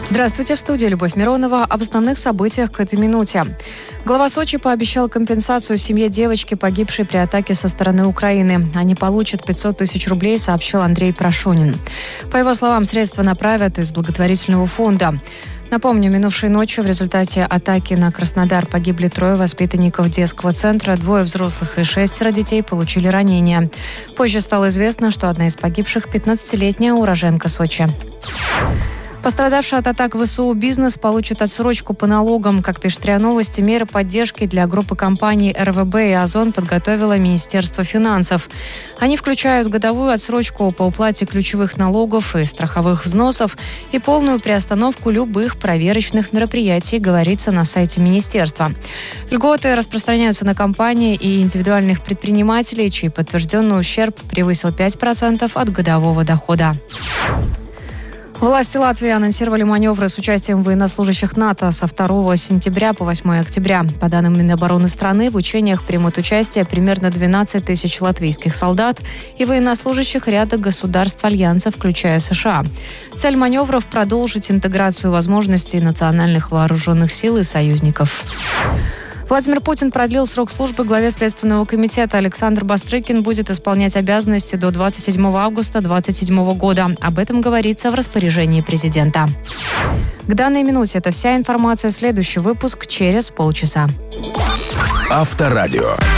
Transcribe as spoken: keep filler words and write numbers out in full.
Здравствуйте, в студии Любовь Миронова. Об основных событиях к этой минуте. Глава Сочи пообещал компенсацию семье девочки, погибшей при атаке со стороны Украины. Они получат пятьсот тысяч рублей, сообщил Андрей Прошунин. По его словам, средства направят из благотворительного фонда. Напомню, минувшей ночью в результате атаки на Краснодар погибли трое воспитанников детского центра, двое взрослых и шестеро детей получили ранения. Позже стало известно, что одна из погибших – пятнадцатилетняя уроженка Сочи. Пострадавший от атак ВСУ бизнес получит отсрочку по налогам. Как пишет РИА Новости, меры поддержки для группы компаний эр вэ бэ и Озон подготовило Министерство финансов. Они включают годовую отсрочку по уплате ключевых налогов и страховых взносов и полную приостановку любых проверочных мероприятий, говорится на сайте Министерства. Льготы распространяются на компании и индивидуальных предпринимателей, чей подтвержденный ущерб превысил пять процентов от годового дохода. Власти Латвии анонсировали маневры с участием военнослужащих НАТО со второго сентября по восьмое октября. По данным Минобороны страны, в учениях примут участие примерно двенадцать тысяч латвийских солдат и военнослужащих ряда государств Альянса, включая США. Цель маневров – продолжить интеграцию возможностей национальных вооруженных сил и союзников. Владимир Путин продлил срок службы главе Следственного комитета. Александр Бастрыкин будет исполнять обязанности до двадцать седьмого августа две тысячи двадцать седьмого года. Об этом говорится в распоряжении президента. К данной минуте это вся информация. Следующий выпуск через полчаса. Авторадио.